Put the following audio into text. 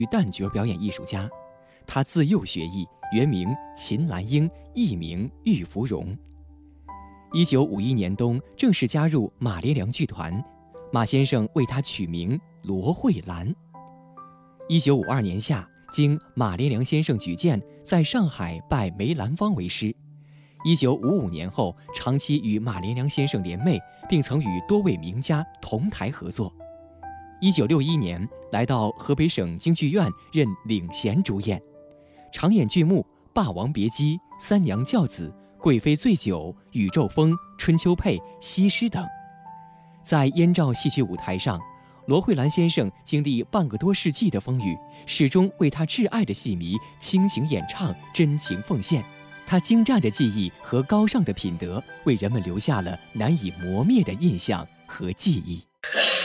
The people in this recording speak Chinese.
旦角表演艺术家。他自幼学艺，原名秦兰英，艺名玉芙蓉。1951年冬正式加入马连良剧团，马先生为他取名罗慧兰。1952年夏，经马连良先生举荐，在上海拜梅兰芳为师。1955年后，长期与马连良先生联袂，并曾与多位名家同台合作。1961年，来到河北省京剧院任领衔主演，常演剧目《霸王别姬》《三娘教子》《贵妃醉酒》《宇宙风》《春秋配》《西施》等。在燕赵戏曲舞台上，罗慧兰先生经历半个多世纪的风雨，始终为他挚爱的戏迷倾情演唱，真情奉献。他精湛的技艺和高尚的品德，为人们留下了难以磨灭的印象和记忆。